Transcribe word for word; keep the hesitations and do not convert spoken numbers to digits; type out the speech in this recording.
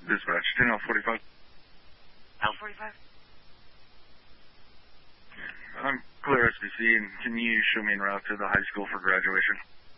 Dispatch, ten L forty-five. L forty-five? I'm clear S B C, and can you show me en route to the high school for graduation?